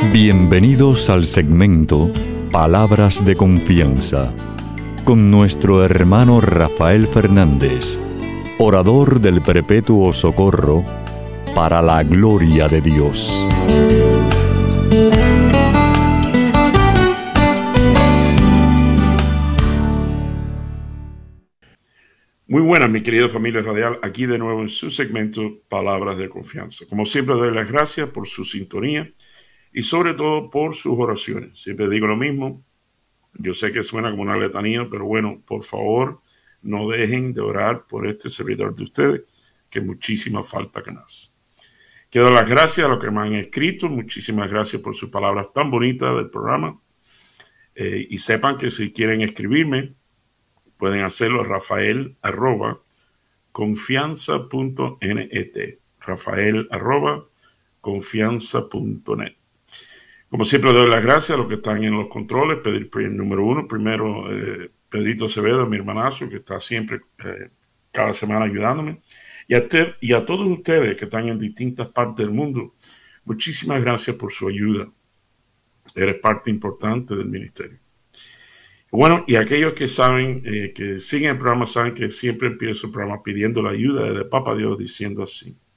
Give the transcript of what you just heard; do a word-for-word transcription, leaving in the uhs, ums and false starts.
Bienvenidos al segmento Palabras de Confianza con nuestro hermano Rafael Fernández, orador del Perpetuo Socorro, para la gloria de Dios. Muy buenas, mi querida familia radial, aquí de nuevo en su segmento Palabras de Confianza. Como siempre, doy las gracias por su sintonía y sobre todo por sus oraciones. Siempre digo lo mismo, yo sé que suena como una letanía, pero bueno, por favor, no dejen de orar por este servidor de ustedes, que muchísima falta que nos. Quiero dar las gracias a los que me han escrito, muchísimas gracias por sus palabras tan bonitas del programa. Eh, y sepan que si quieren escribirme, pueden hacerlo a Rafael arroba confianza punto net. Rafael arroba confianza punto net. Como siempre, doy las gracias a los que están en los controles. Pedir el número uno, primero eh, Pedrito Acevedo, mi hermanazo, que está siempre, eh, cada semana ayudándome. Y a, te, y a todos ustedes que están en distintas partes del mundo, muchísimas gracias por su ayuda. Eres parte importante del ministerio. Bueno, y aquellos que saben, eh, que siguen el programa, saben que siempre empiezo el programa pidiendo la ayuda de Papá Dios, diciendo así: